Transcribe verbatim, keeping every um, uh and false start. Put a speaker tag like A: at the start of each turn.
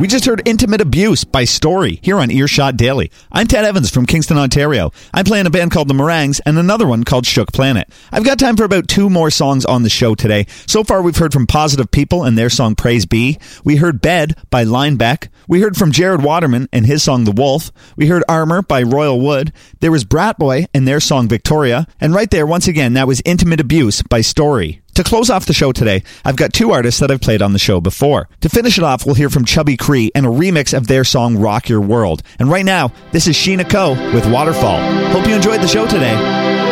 A: We just heard Intimate Abuse by Story here on Earshot Daily. I'm Ted Evans from Kingston, Ontario. I'm playing a band called The Meringues and another one called Shook Planet. I've got time for about two more songs on the show today. So far, we've heard from Positive People and their song Praise Be. We heard Bed by Linebeck. We heard from Jared Waterman and his song The Wolf. We heard Armour by Royal Wood. There was Brat Boy and their song Victoria. And right there, once again, that was Intimate Abuse by Story. To close off the show today, I've got two artists that I've played on the show before. To finish it off, we'll hear from Chubby Cree and a remix of their song Rock Your World. And right now, this is Sheena Ko with Waterfall. Hope you enjoyed the show today.